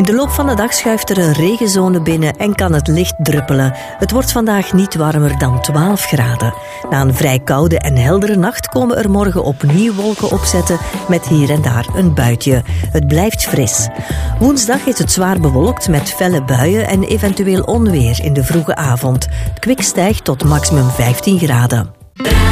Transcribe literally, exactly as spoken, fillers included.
In de loop van de dag schuift er een regenzone binnen en kan het licht druppelen. Het wordt vandaag niet warmer dan twaalf graden. Na een vrij koude en heldere nacht komen er morgen opnieuw wolken opzetten met hier en daar een buitje. Het blijft fris. Woensdag is het zwaar bewolkt met felle buien en eventueel onweer in de vroege avond. Het kwik stijgt tot maximum vijftien graden.